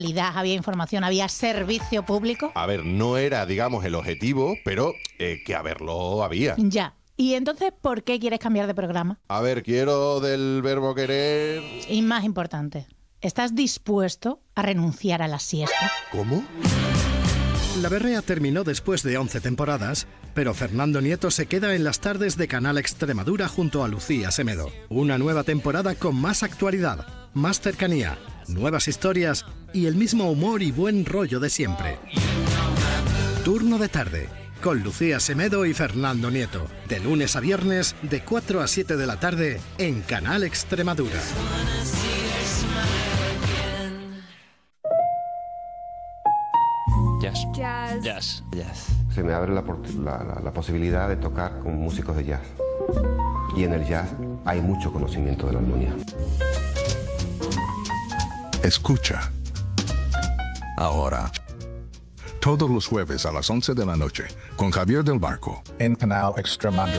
había información, había servicio público. A ver, no era, digamos, el objetivo, pero que haberlo había. Ya. ¿Y entonces por qué quieres cambiar de programa? A ver, quiero del verbo querer... Y más importante, ¿estás dispuesto a renunciar a la siesta? ¿Cómo? La berrea terminó después de 11 temporadas, pero Fernando Nieto se queda en las tardes de Canal Extremadura junto a Lucía Semedo. Una nueva temporada con más actualidad, más cercanía, nuevas historias y el mismo humor y buen rollo de siempre. Turno de tarde, con Lucía Semedo y Fernando Nieto, de lunes a viernes de 4 a 7 de la tarde en Canal Extremadura. Jazz. Jazz. Jazz. Jazz. Se me abre la posibilidad de tocar con músicos de jazz. Y en el jazz hay mucho conocimiento de la armonía. Escucha. Ahora. Todos los jueves a las 11 de la noche, con Javier del Barco. En Canal Extremadura.